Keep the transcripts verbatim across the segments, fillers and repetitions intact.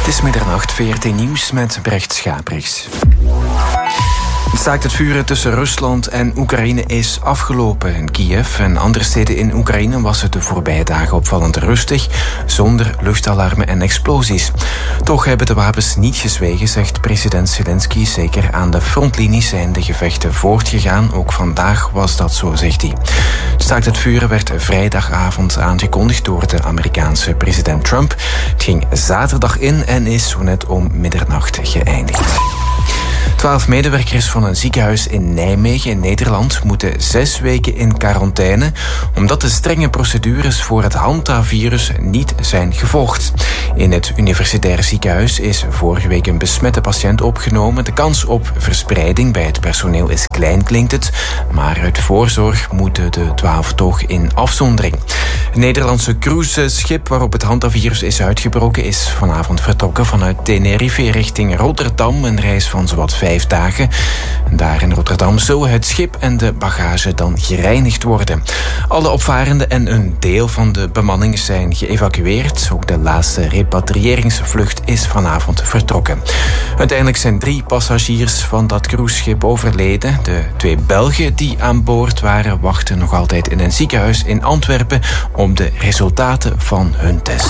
Het is middernacht, V R T Nieuws met Brecht Schaprichs. Het staakt het vuren tussen Rusland en Oekraïne is afgelopen. In Kiev en andere steden in Oekraïne was het de voorbije dagen opvallend rustig, zonder luchtalarmen en explosies. Toch hebben de wapens niet gezwegen, zegt president Zelensky. Zeker aan de frontlinie zijn de gevechten voortgegaan. Ook vandaag was dat zo, zegt hij. Het staakt het vuren werd vrijdagavond aangekondigd door de Amerikaanse president Trump. Het ging zaterdag in en is zo net om middernacht geëindigd. Twaalf medewerkers van een ziekenhuis in Nijmegen in Nederland moeten zes weken in quarantaine omdat de strenge procedures voor het Hantavirus niet zijn gevolgd. In het universitaire ziekenhuis is vorige week een besmette patiënt opgenomen. De kans op verspreiding bij het personeel is klein, klinkt het, maar uit voorzorg moeten de twaalf toch in afzondering. Het Nederlandse cruiseschip waarop het Hantavirus is uitgebroken is vanavond vertrokken vanuit Tenerife richting Rotterdam, een reis van zowat vijf dagen. Daar in Rotterdam zullen het schip en de bagage dan gereinigd worden. Alle opvarenden en een deel van de bemanning zijn geëvacueerd. Ook de laatste repatriëringsvlucht is vanavond vertrokken. Uiteindelijk zijn drie passagiers van dat cruiseschip overleden. De twee Belgen die aan boord waren wachten nog altijd in een ziekenhuis in Antwerpen op de resultaten van hun test.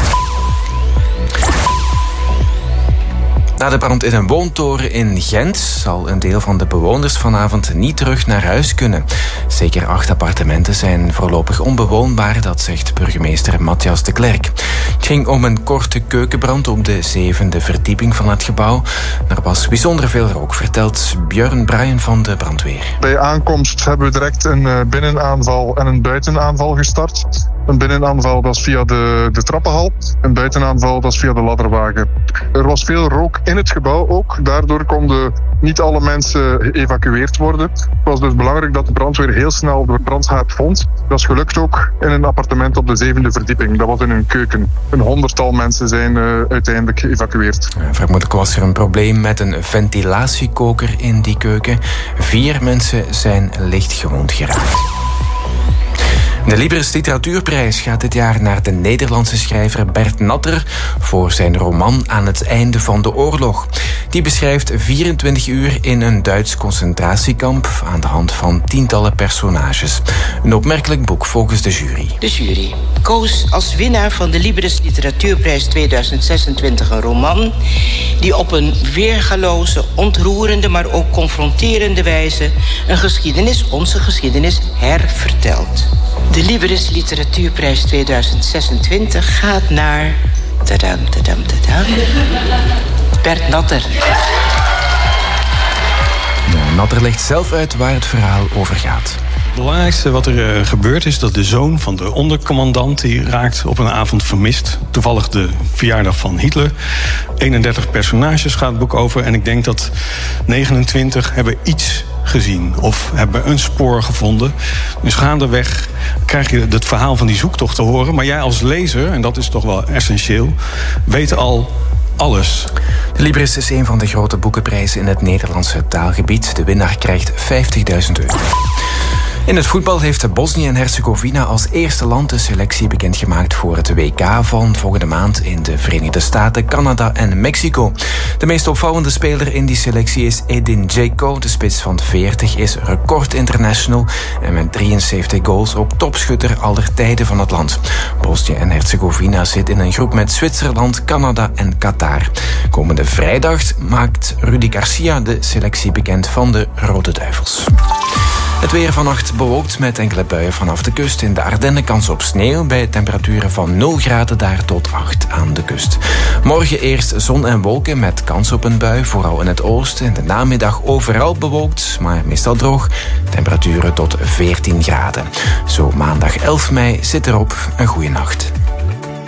Na de brand in een woontoren in Gent zal een deel van de bewoners vanavond niet terug naar huis kunnen. Zeker acht appartementen zijn voorlopig onbewoonbaar, dat zegt burgemeester Matthias de Klerk. Het ging om een korte keukenbrand op de zevende verdieping van het gebouw. Er was bijzonder veel rook, vertelt Björn Bruin van de brandweer. Bij aankomst hebben we direct een binnenaanval en een buitenaanval gestart. Een binnenaanval dat is via de, de trappenhal. Een buitenaanval dat is via de ladderwagen. Er was veel rook in het gebouw ook. Daardoor konden niet alle mensen geëvacueerd worden. Het was dus belangrijk dat de brandweer heel snel de brandhaard vond. Dat is gelukt ook in een appartement op de zevende verdieping. Dat was in een keuken. Een honderdtal mensen zijn uh, uiteindelijk geëvacueerd. Vermoedelijk was er een probleem met een ventilatiekoker in die keuken. Vier mensen zijn licht gewond geraakt. De Libris Literatuurprijs gaat dit jaar naar de Nederlandse schrijver Bert Natter voor zijn roman Aan het einde van de oorlog. Die beschrijft vierentwintig uur in een Duits concentratiekamp aan de hand van tientallen personages. Een opmerkelijk boek volgens de jury. De jury koos als winnaar van de Libris Literatuurprijs tweeduizend zesentwintig een roman die op een weergaloze, ontroerende, maar ook confronterende wijze een geschiedenis, onze geschiedenis, hervertelt. De Libris Literatuurprijs tweeduizend zesentwintig gaat naar... Tadam, tadam, tadam. Bert Natter. Ja, Natter legt zelf uit waar het verhaal over gaat. Het belangrijkste wat er uh, gebeurt is dat de zoon van de ondercommandant... die raakt op een avond vermist. Toevallig de verjaardag van Hitler. eenendertig personages gaat het boek over. En ik denk dat negenentwintig hebben iets gezien of hebben een spoor gevonden. Dus gaandeweg krijg je het verhaal van die zoektocht te horen. Maar jij als lezer, en dat is toch wel essentieel, weet al alles. De Libris is een van de grote boekenprijzen in het Nederlandse taalgebied. De winnaar krijgt vijftigduizend euro. In het voetbal heeft Bosnië en Herzegovina als eerste land de selectie bekendgemaakt voor het W K van volgende maand in de Verenigde Staten, Canada en Mexico. De meest opvallende speler in die selectie is Edin Dzeko. De spits van veertig is record international en met drieënzeventig goals ook topschutter aller tijden van het land. Bosnië en Herzegovina zit in een groep met Zwitserland, Canada en Qatar. Komende vrijdag maakt Rudy Garcia de selectie bekend van de Rode Duivels. Het weer vannacht bewolkt met enkele buien vanaf de kust. In de Ardennen kans op sneeuw bij temperaturen van nul graden daar tot acht aan de kust. Morgen eerst zon en wolken met kans op een bui, vooral in het oosten. In de namiddag overal bewolkt, maar meestal droog. Temperaturen tot veertien graden. Zo maandag elf mei zit erop. Een goede nacht.